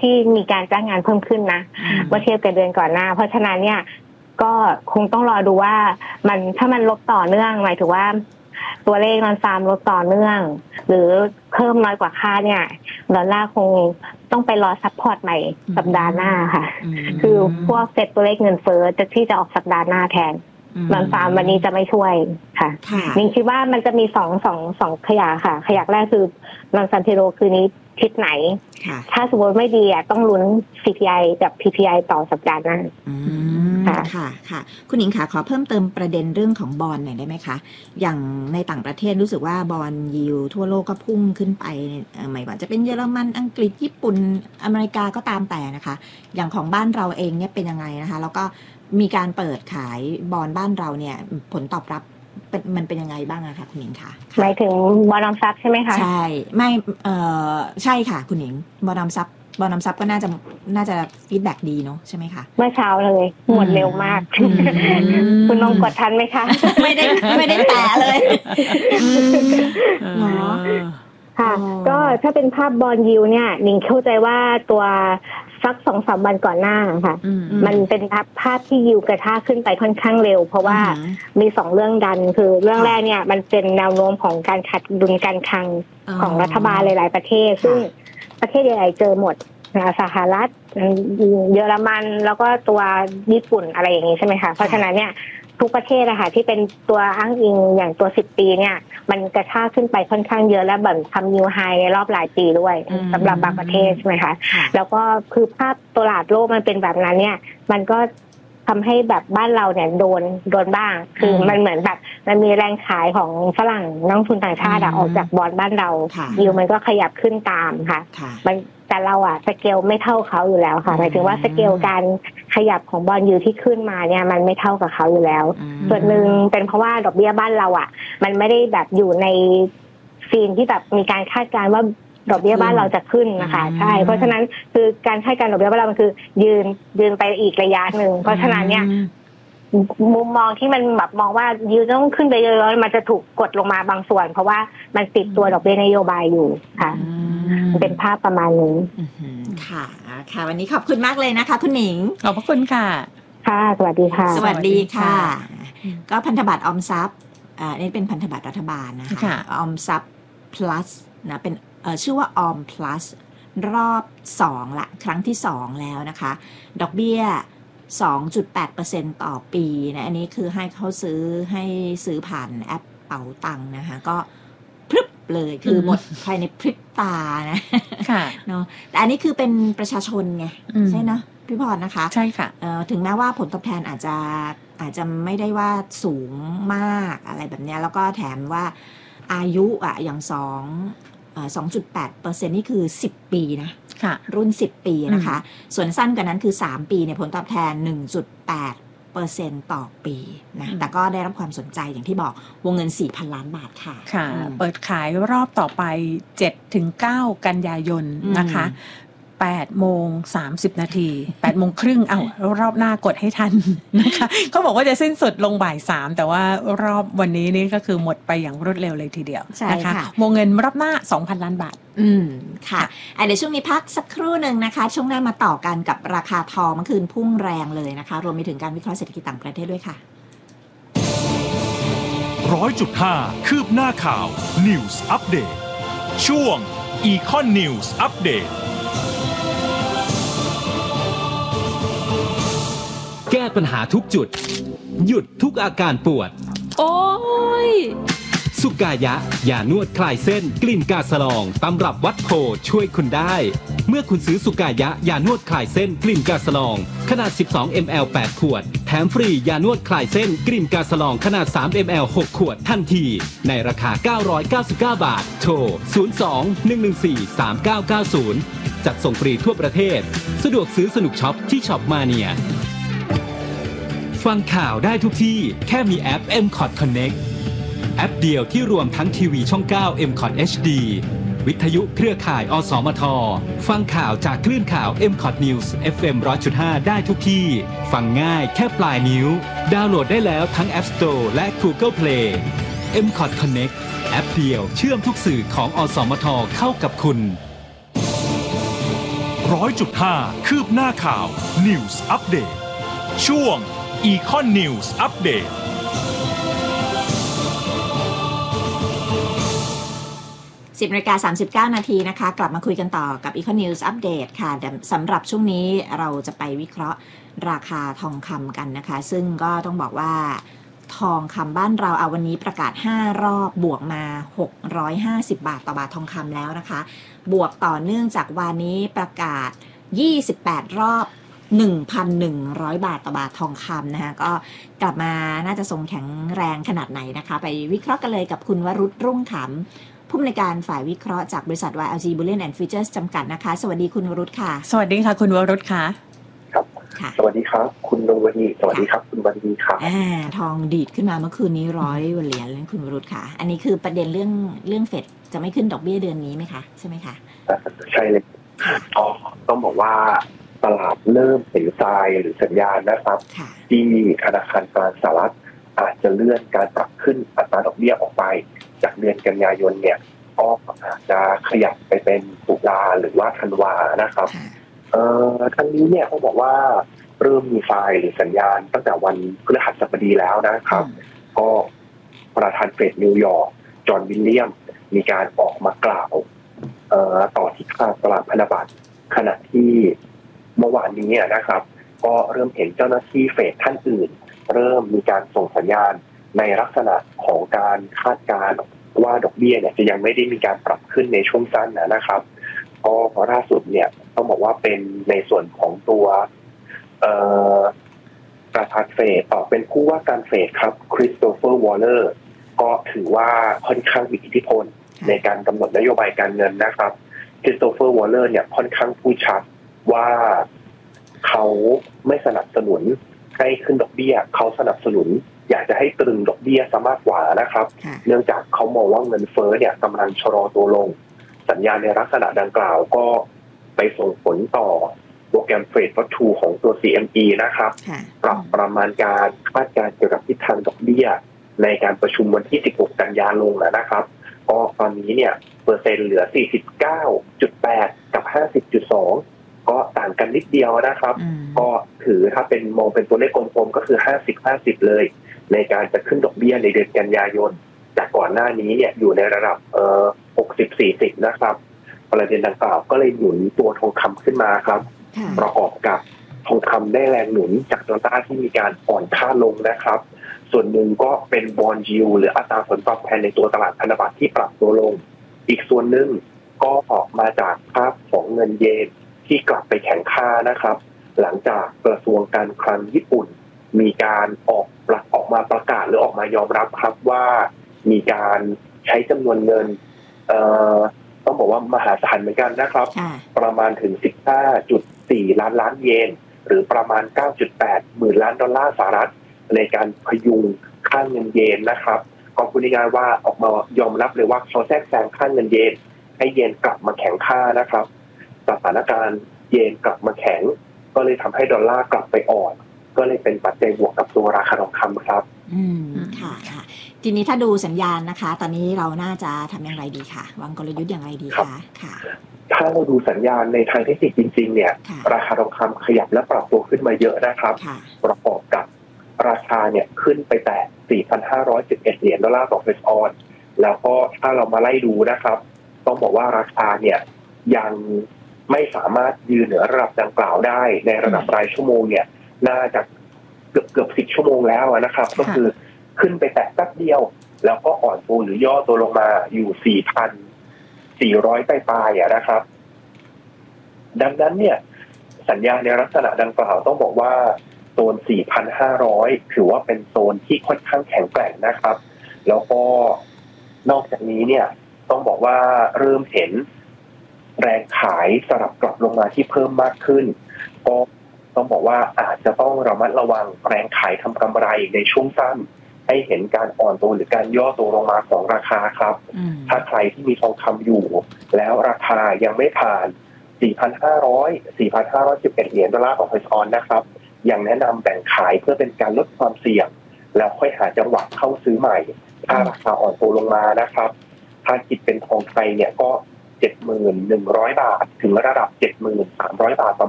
ที่มีการจ้างงานเพิ่มขึ้นนะเมื่อเทียบกับเดือนก่อนหน้าเพราะฉะนั้นเนี่ยก็คงต้องรอดูว่ามันถ้ามันลดต่อเนื่องหมายถึงว่าตัวเลขนอนฟาร์มลดต่อเนื่องหรือเพิ่มน้อยกว่าคาดเนี่ยดอลลาร์คงต้องไปรอซัพพอร์ตใหม่สัปดาห์หน้าค่ะคือพวกเซตตัวเลขเงินเฟ้อที่จะออกสัปดาห์หน้าแทนนอนฟาร์มวันนี้จะไม่ช่วยค่ะนิ่งคิดว่ามันจะมีสองขยักค่ะขยักแรกคือนอนซันเทโรคืนนี้ทิศไหนถ้าสมมติไม่ดีต้องลุ้น CPI กับ PPI ต่อสัปดาห์หน้าค่ะคุณหญิงขาขอเพิ่มเติมประเด็นเรื่องของบอนด์หน่อยได้ไหมคะอย่างในต่างประเทศรู้สึกว่าบอนด์ยิลด์ทั่วโลกก็พุ่งขึ้นไปไม่ว่าจะเป็นเยอรมันอังกฤษญี่ปุ่นอเมริกาก็ตามแต่นะคะอย่างของบ้านเราเองเนี่ยเป็นยังไงนะคะแล้วก็มีการเปิดขายบอนด์บ้านเราเนี่ยผลตอบรับมันเป็นยังไงบ้างอะคะคุณหญิงคะหมายถึงบอนด์ออมทรัพย์ใช่ไหมคะใช่ไม่ใช่ค่ะคุณหญิงบอนด์ออมทรัพย์ก็น่าจะฟีดแบ็กดีเนาะใช่ไหมคะเมื่อเช้าเลยหมดเร็วมากคุณน้องกดทันไหมคะไม่ได้แตะเลยค่ะก็ถ้าเป็นภาพบอนด์ยิลด์เนี่ยนิ่งเข้าใจว่าตัวสัก 2-3 วันก่อนหน้าค่ะมันเป็นภาพที่ยิลด์กระชากขึ้นไปค่อนข้างเร็วเพราะว่ามี2เรื่องดันคือเรื่องแรกเนี่ยมันเป็นแนวโน้มของการขาดดุลการคลังของรัฐบาลหลายๆประเทศซึ่งประเทศใหญ่ๆเจอหมดสหรัฐเยอรมันแล้วก็ตัวญี่ปุ่นอะไรอย่างนี้ใช่ไหมคะเพราะฉะนั้นเนี่ยทุกประเทศนะคะที่เป็นตัวอ้างอิงอย่างตัว10ปีเนี่ยมันกระชากขึ้นไปค่อนข้างเยอะและแบบทำนิวไฮในรอบหลายปีด้วยสำหรับบางประเทศใช่ไหมคะแล้วก็คือภาพตลาดโลกมันเป็นแบบนั้นเนี่ยมันก็ทำให้แบบบ้านเราเนี่ยโดนบ้างคือมันเหมือนแบบมันมีแรงขายของฝรั่งนักลงทุนต่างชาติออกจากบอนด์บ้านเรายิวมันก็ขยับขึ้นตามค่ะมันแต่เราสเกลไม่เท่าเขาอยู่แล้วค่ะหมายถึงว่าสเกลการขยับของบอนด์ยิวที่ขึ้นมาเนี่ยมันไม่เท่ากับเขาอยู่แล้วส่วนหนึ่งเป็นเพราะว่าดอกเบี้ยบ้านเรามันไม่ได้แบบอยู่ในซีนที่แบบมีการคาดการณ์ว่าดอกเบี้ยบ้านเราจะขึ้นนะคะใช่เพราะฉะนั้นคือการคาดการณ์ดอกเบี้ยบ้านเรามันคือยืนไปอีกระยะนึงเพราะฉะนั้นเนี่ยมุมมองที่มันแบบมองว่ายิวต้องขึ้นไปเยอะๆมันจะถูกกดลงมาบางส่วนเพราะว่ามันติดตัวดอกเบี้ยนโยบายอยู่ค่ะเป็นภาพประมาณนี้ค่ะวันนี้ขอบคุณมากเลยนะคะคุณหนิงขอบพระคุณค่ะค่ะสวัสดีค่ะสวัสดีค่ะก็พันธบัตรออมทรัพย์นี่เป็นพันธบัตรรัฐบาลนะคะออมทรัพย์ plus นะเป็นชื่อว่าออม plus รอบ2ละครั้งที่2แล้วนะคะดอกเบี้ย2.8% ต่อปีนะอันนี้คือให้เขาซื้อผ่านแอปเป๋าตังค์นะคะก็พรึบเลยคือหมดภายในพริบตานะค่ะเนาะแต่อันนี้คือเป็นประชาชนไงใช่นะพี่พรนะคะใช่ค่ะถึงแม้ว่าผลตอบแทนอาจจะไม่ได้ว่าสูงมากอะไรแบบนี้แล้วก็แถมว่าอายุอย่าง2.8% นี่คือ10ปีนะรุ่น10ปีนะคะส่วนสั้นกว่านั้นคือ3ปีเนี่ยผลตอบแทน 1.8% ต่อปีนะแต่ก็ได้รับความสนใจอย่างที่บอกวงเงิน 4,000 ล้านบาทค่ะเปิดขายรอบต่อไป 7-9 กันยายนนะคะ8:30 น. 8:30 รอบหน้ากดให้ทันนะคะเขาบอกว่าจะสิ้นสุดลงบ่าย 3แต่ว่ารอบวันนี้นี่ก็คือหมดไปอย่างรวดเร็วเลยทีเดียวนะคะวงเงินรอบหน้า 2,000 ล้านบาทค่ะเดี๋ยวช่วงนี้พักสักครู่นึงนะคะช่วงหน้ามาต่อกันกับราคาทองเมื่อคืนพุ่งแรงเลยนะคะรวมไปถึงการวิเคราะห์เศรษฐกิจต่างประเทศด้วยค่ะ 100.5 คืบหน้าข่าว News Update ช่วง Econ News Update แก้ปัญหาทุกจุดหยุดทุกอาการปวดโอ้ยสุกายะยานวดคลายเส้นกลิ่นกาสลองตำรับวัดโพช่วยคุณได้เมื่อคุณซื้อสุกายะยานวดคลายเส้นกลิ่นกาสลองขนาด12 ml 8 ขวดแถมฟรียานวดคลายเส้นกลิ่นกาสลองขนาด3 ml 6 ขวดทันทีในราคา999 บาทโทร02-114-3990จัดส่งฟรีทั่วประเทศสะดวกซื้อสนุกช็อปที่ช็อปมาเนียฟังข่าวได้ทุกที่แค่มีแอป MCOT Connect แอปเดียวที่รวมทั้งทีวีช่อง9 MCOT HD วิทยุเครือข่ายอสมทฟังข่าวจากคลื่นข่าว MCOT News FM 100.5 ได้ทุกที่ฟังง่ายแค่ปลายนิ้วดาวน์โหลดได้แล้วทั้ง App Store และ Google Play MCOT Connect แอปเดียวเชื่อมทุกสื่อของอสมทเข้ากับคุณ 100.5 คืบหน้าข่าว News Update ช่วง Econ News Update 10:39 นาทีนะคะกลับมาคุยกันต่อกับ Econ News Update ค่ะสำหรับช่วงนี้เราจะไปวิเคราะห์ราคาทองคำกันนะคะซึ่งก็ต้องบอกว่าทองคำบ้านเราเอาวันนี้ประกาศ5รอบบวกมา650บาทต่อบาททองคำแล้วนะคะบวกต่อเนื่องจากวันนี้ประกาศ28รอบ 1,100 บาทต่อบาททองคำนะคะก็กลับมาน่าจะทรงแข็งแรงขนาดไหนนะคะไปวิเคราะห์กันเลยกับคุณวรุษรุ่งขำผู้อำนวยการฝ่ายวิเคราะห์จากบริษัท YLG Bullion and Futures จำกัดนะคะสวัสดีคุณวรุษค่ะสวัสดีค่ะคุณวรุษค่ะครับสวัสดีครับคุณนงวณีสวัสดีครับคุณวันดีครับทองดีดขึ้นมาเมื่อคืนนี้100 เหรียญเลยคุณวรุษค่ะอันนี้คือประเด็นเรื่องเฟดจะไม่ขึ้นดอกเบี้ยเดือนนี้ไหมคะใช่ไหมคะใช่เลยต้องบอกว่าตลาดเริ่มเห็นทรายหรือสัญญาณนะครับที่ธนาคารกลางสหรัฐอาจจะเลื่อนการปรับขึ้นอัตราดอกเบี้ยออกไปจากเดือนกันยายนเนี่ยก็อาจจะขยับไปเป็นตุลาหรือว่าธันวานะครับทั้งนี้เนี่ยเขาบอกว่าเริ่มมีไฟล์หรือสัญญาณตั้งแต่วันพฤหัสบดีแล้วนะครับก็ประธานเฟดนิวยอร์กจอห์นวิลเลียมมีการออกมากล่าวต่อทิศทางตลาดพันธบัตรขณะที่เมื่อวานนี้นะครับก็เริ่มเห็นเจ้าหน้าที่เฟดท่านอื่นเริ่มมีการส่งสัญญาณในลักษณะของการคาดการณ์ว่าดอกเบี้ยเนี่ยจะยังไม่ได้มีการปรับขึ้นในช่วงสั้นนะครับก็ล่าสุดเนี่ยต้องบอกว่าเป็นในส่วนของตัวประธานเฟดเป็นผู้ว่าการเฟดครับคริสโตเฟอร์วอลเลอร์ก็ถือว่าค่อนข้างมีอิทธิพลในการกำหนดนโยบายการเงินนะครับคริสโตเฟอร์วอลเลอร์เนี่ยค่อนข้างพูดชัดว่าเขาไม่สนับสนุนให้ขึ้นดอกเบี้ยเขาสนับสนุนอยากจะให้ตรึงดอกเบี้ยซะมากกว่านะครับเนื่องจากเขามองว่าเงินเฟ้อเนี่ยกำลังชะลอตัวลงสัญญาณในลักษณะดังกล่าวก็ไปส่งผลต่อโปรแกรมเฟดวัตถุของตัว CME นะครับปรับประมาณการคาดการณ์เกี่ยวกับทิศทางดอกเบี้ยในการประชุมวันที่16กันยายนลงนะครับก็ตอนนี้เนี่ยเปอร์เซ็นต์เหลือ 49.8 กับ 50.2 ก็ต่างกันนิดเดียวนะครับก็ถือถ้าเป็นมองเป็นตัวเลขกลมๆก็คือ 50-50 เลยในการจะขึ้นดอกเบี้ยในเดือนกันยายนจากก่อนหน้านี้เนี่ยอยู่ในระดับ60-40 นะครับประเด็นดังกล่าวก็เลยหนุนตัวทองคำขึ้นมาครับประกอบกับทองคำได้แรงหนุนจากดอลลาร์ที่มีการอ่อนค่าลงนะครับส่วนหนึ่งก็เป็นบอนด์ยิลด์หรืออัตราผลตอบแทนในตัวตลาดพันธบัตรที่ปรับตัวลงอีกส่วนหนึ่งก็ออกมาจากภาพของเงินเยนที่กลับไปแข็งค่านะครับหลังจากกระทรวงการคลังญี่ปุ่นมีการออกมาประกาศหรือออกมายอมรับครับว่ามีการใช้จำนวนเงินต้องบอกว่ามหาศาลเหมือนกันนะครับประมาณถึง 15.4 ล้านเยนหรือประมาณ 9.8 หมื่นล้านดอลลาร์สหรัฐในการพยุงค่าเงินเยนนะครับก็พูดง่ายๆว่าออกมายอมรับเลยว่าเขาแทรกแซงค่าเงินเยนให้เยนกลับมาแข็งค่านะครับสถานการณ์เยนกลับมาแข็งก็เลยทำให้ดอลลาร์กลับไปอ่อนก็เลยเป็นปัจจัยบวกกับตัวราคาทองคำครับค่ะทีนี้ถ้าดูสัญญาณนะคะตอนนี้เราน่าจะทำอย่างไรดีคะวางกลยุทธ์อย่างไรดีคะค่ะถ้าเราดูสัญญาณในทางเทคนิคจริงๆเนี่ยราคาทองคำขยับและปรับตัวขึ้นมาเยอะนะครับประกอบกับราคาเนี่ยขึ้นไปแตะ 4,511 เหรียญดอลลาร์ต่อออนซ์แล้วก็ถ้าเรามาไล่ดูนะครับต้องบอกว่าราคาเนี่ยยังไม่สามารถยืนเหนือระดับดังกล่าวได้ในระดับรายชั่วโมงเนี่ยน่าจะเกือบ10 ชั่วโมงแล้วนะครับก็คือขึ้นไปแตะแป๊บเดียวแล้วก็อ่อนตัวหรือย่อตัวลงมาอยู่ 4,400 ปลายๆนะครับดังนั้นเนี่ยสัญญาณในลักษณะดังกล่าวต้องบอกว่าโซน 4,500 ถือว่าเป็นโซนที่ค่อนข้างแข็งแกร่งนะครับแล้วก็นอกจากนี้เนี่ยต้องบอกว่าเริ่มเห็นแรงขายสลับกลับลงมาที่เพิ่มมากขึ้นก็ต้องบอกว่าอาจจะต้องระมัดระวังแรงขายทำกำไรในช่วงสั้นให้เห็นการอ่อนตัวหรือการย่อตัวลงมาของราคาครับถ้าใครที่มีทองคำอยู่แล้วราคายังไม่ผ่าน 4,511 เหรียญดอลลาร์ต่อออนซ์นะครับยังแนะนำแบ่งขายเพื่อเป็นการลดความเสี่ยงแล้วค่อยหาจังหวะเข้าซื้อใหม่ถ้าราคาอ่อนตัวลงมานะครับถ้าคิดเป็นทองไทยเนี่ยก็ 7,100 บาทถึงระดับ 7,300 บาทประมาณ